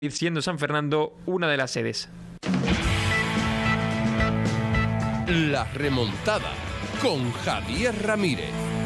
siendo San Fernando una de las sedes. La remontada con Javier Ramírez.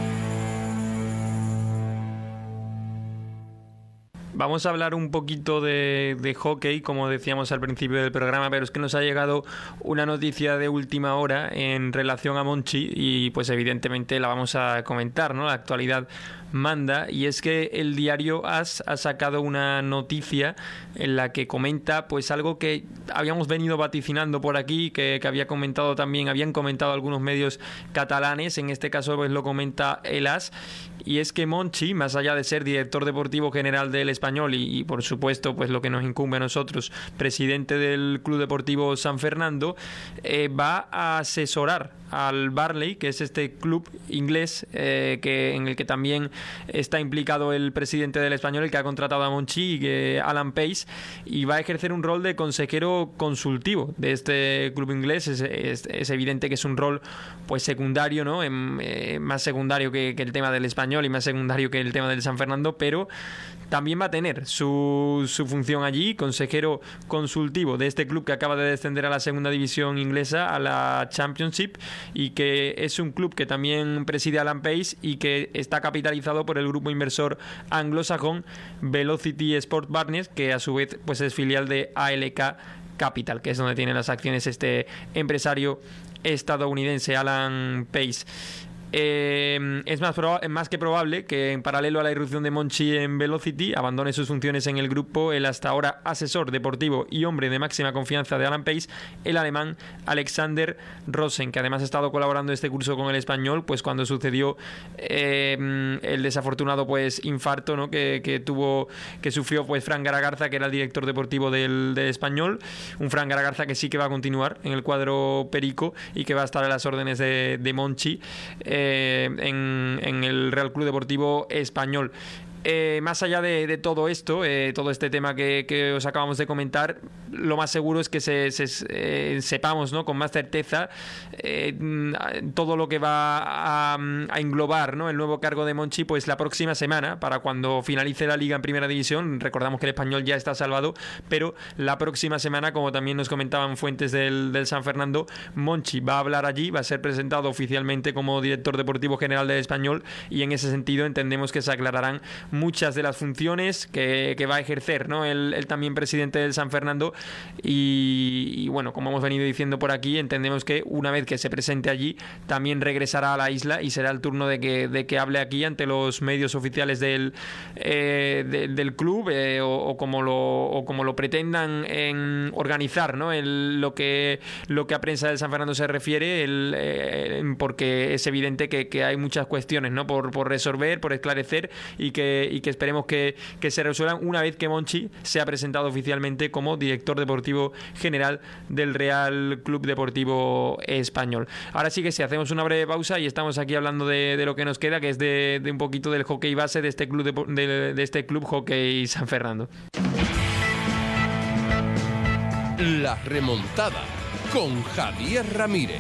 Vamos a hablar un poquito de hockey, como decíamos al principio del programa, pero es que nos ha llegado una noticia de última hora en relación a Monchi y pues evidentemente la vamos a comentar, ¿no? La actualidad manda, y es que el diario AS ha sacado una noticia en la que comenta pues algo que habíamos venido vaticinando por aquí, que habían comentado algunos medios catalanes. En este caso pues lo comenta el AS, y es que Monchi, más allá de ser director deportivo general del Español y por supuesto pues lo que nos incumbe a nosotros, presidente del Club Deportivo San Fernando, va a asesorar al Burnley, que es este club inglés en el que también está implicado el presidente del Español, el que ha contratado a Monchi, Alan Pace, y va a ejercer un rol de consejero consultivo de este club inglés. Es evidente que es un rol pues secundario, ¿no? Más secundario que el tema del Español y más secundario que el tema del San Fernando, pero también va a tener su función allí, consejero consultivo de este club que acaba de descender a la segunda división inglesa, a la Championship, y que es un club que también preside Alan Pace y que está capitalizado por el grupo inversor anglosajón Velocity Sport Partners, que a su vez pues es filial de ALK Capital, que es donde tiene las acciones este empresario estadounidense, Alan Pace. Es más que probable que en paralelo a la irrupción de Monchi en Velocity abandone sus funciones en el grupo el hasta ahora asesor deportivo y hombre de máxima confianza de Alan Pace, el alemán Alexander Rosen, que además ha estado colaborando este curso con el Español pues cuando sucedió el desafortunado pues infarto, ¿no? que sufrió pues Fran Garagarza, que era el director deportivo del Español. Un Fran Garagarza que sí que va a continuar en el cuadro perico y que va a estar a las órdenes de Monchi en el Real Club Deportivo Español. Más allá de todo esto, todo este tema que os acabamos de comentar, lo más seguro es que sepamos, ¿no? Con más certeza todo lo que va a englobar, ¿no? El nuevo cargo de Monchi pues la próxima semana, para cuando finalice la Liga en Primera División. Recordamos que el Español ya está salvado, pero la próxima semana, como también nos comentaban fuentes del San Fernando, Monchi va a hablar allí, va a ser presentado oficialmente como director deportivo general del Español, y en ese sentido entendemos que se aclararán muchas de las funciones que va a ejercer, ¿no? Él también presidente del San Fernando, y bueno, como hemos venido diciendo por aquí, entendemos que una vez que se presente allí también regresará a la isla y será el turno de que hable aquí ante los medios oficiales del club, o como lo pretendan organizar, ¿no? Lo que a prensa del San Fernando se refiere, porque es evidente que hay muchas cuestiones, ¿no? por resolver, por esclarecer, y que esperemos que se resuelvan una vez que Monchi sea presentado oficialmente como director deportivo general del Real Club Deportivo Español. Ahora sí que sí, hacemos una breve pausa y estamos aquí hablando de lo que nos queda, que es de un poquito del hockey base de este club de este club Hockey San Fernando. La remontada con Javier Ramírez.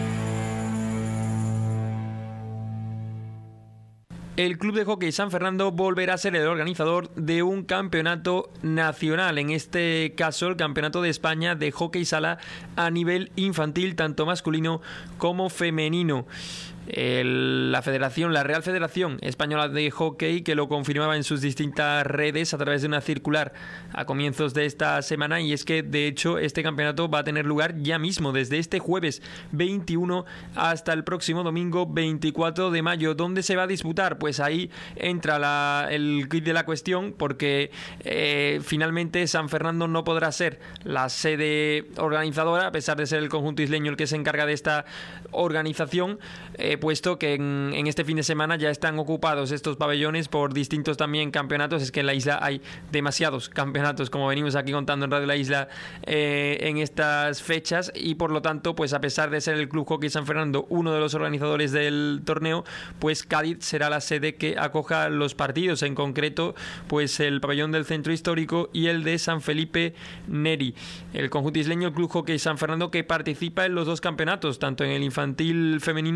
El Club de Hockey San Fernando volverá a ser el organizador de un campeonato nacional, en este caso el Campeonato de España de Hockey Sala a nivel infantil, tanto masculino como femenino. La Real Federación Española de Hockey, que lo confirmaba en sus distintas redes a través de una circular a comienzos de esta semana, y es que de hecho este campeonato va a tener lugar ya mismo, desde este jueves 21 hasta el próximo domingo 24 de mayo. ¿Dónde se va a disputar? Pues ahí entra el quid de la cuestión, porque finalmente San Fernando no podrá ser la sede organizadora, a pesar de ser el conjunto isleño el que se encarga de esta organización, puesto que en este fin de semana ya están ocupados estos pabellones por distintos también campeonatos. Es que en la isla hay demasiados campeonatos, como venimos aquí contando en Radio La Isla en estas fechas, y por lo tanto, pues a pesar de ser el Club Hockey San Fernando uno de los organizadores del torneo, pues Cádiz será la sede que acoja los partidos, en concreto pues el pabellón del Centro Histórico y el de San Felipe Neri. El conjunto isleño, el Club Hockey San Fernando, que participa en los dos campeonatos, tanto en el infantil femenino como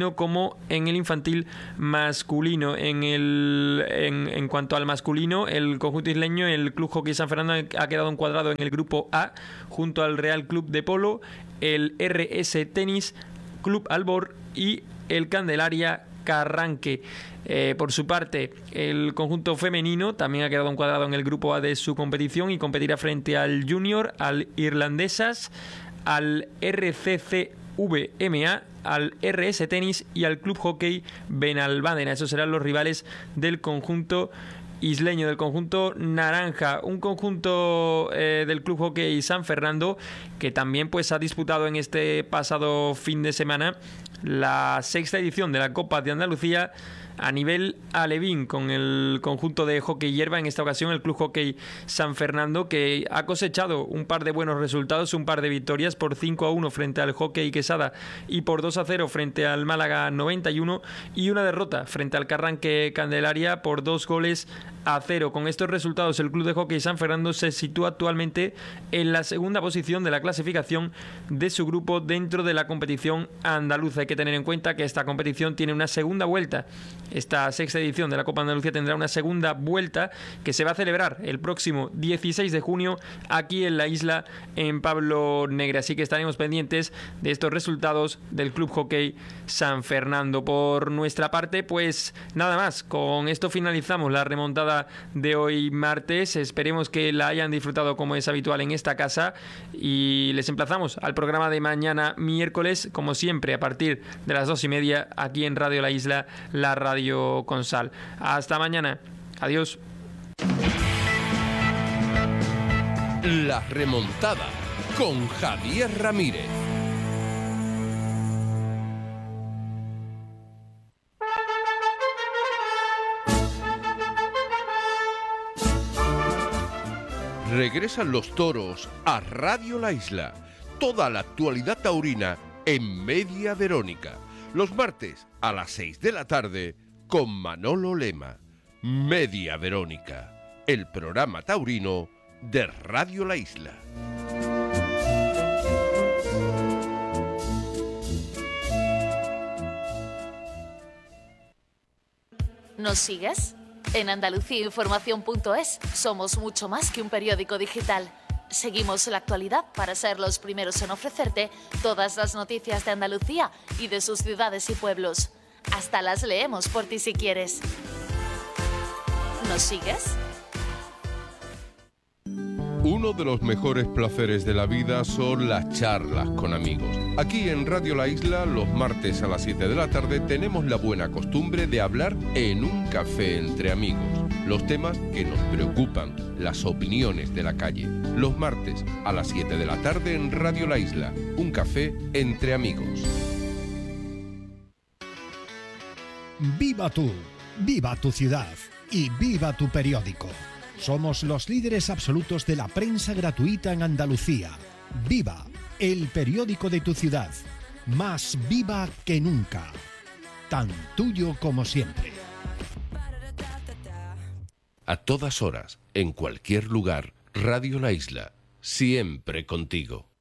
como en el infantil masculino. En cuanto al masculino, el conjunto isleño, el Club Hockey San Fernando, ha quedado encuadrado en el grupo A junto al Real Club de Polo, el RS Tenis, Club Albor y el Candelaria Carranque. Por su parte, el conjunto femenino también ha quedado encuadrado en el grupo A de su competición y competirá frente al Junior, al Irlandesas, al RCCVMA, al RS Tenis y al Club Hockey Benalmádena. Esos serán los rivales del conjunto isleño, del conjunto naranja. Un conjunto del Club Hockey San Fernando que también pues ha disputado en este pasado fin de semana la sexta edición de la Copa de Andalucía a nivel alevín con el conjunto de hockey hierba, en esta ocasión el Club Hockey San Fernando, que ha cosechado un par de buenos resultados, un par de victorias por 5-1 frente al Hockey Quesada y por 2-0 frente al Málaga 91, y una derrota frente al Carranque Candelaria por 2-0. Con estos resultados, el Club de Hockey San Fernando se sitúa actualmente en la segunda posición de la clasificación de su grupo dentro de la competición andaluza. Hay que tener en cuenta que esta competición tiene una segunda vuelta. Esta sexta edición de la Copa Andalucía tendrá una segunda vuelta que se va a celebrar el próximo 16 de junio aquí en la isla, en Pablo Negre. Así que estaremos pendientes de estos resultados del Club Hockey San Fernando. Por nuestra parte, pues nada más. Con esto finalizamos la remontada de hoy martes. Esperemos que la hayan disfrutado como es habitual en esta casa y les emplazamos al programa de mañana miércoles, como siempre, a partir de las 2:30 aquí en Radio La Isla, la radio con sal. Hasta mañana. Adiós. La remontada con Javier Ramírez. Regresan los toros a Radio La Isla. Toda la actualidad taurina en Media Verónica. Los martes a las 6 de la tarde con Manolo Lema. Media Verónica, el programa taurino de Radio La Isla. ¿Nos sigues? En andaluciainformación.es somos mucho más que un periódico digital. Seguimos la actualidad para ser los primeros en ofrecerte todas las noticias de Andalucía y de sus ciudades y pueblos. Hasta las leemos por ti si quieres. ¿Nos sigues? Uno de los mejores placeres de la vida son las charlas con amigos. Aquí en Radio La Isla, los martes a las 7 de la tarde, tenemos la buena costumbre de hablar en un café entre amigos. Los temas que nos preocupan, las opiniones de la calle. Los martes a las 7 de la tarde en Radio La Isla, un café entre amigos. Viva tú, viva tu ciudad y viva tu periódico. Somos los líderes absolutos de la prensa gratuita en Andalucía. Viva, el periódico de tu ciudad. Más viva que nunca. Tan tuyo como siempre. A todas horas, en cualquier lugar, Radio La Isla, siempre contigo.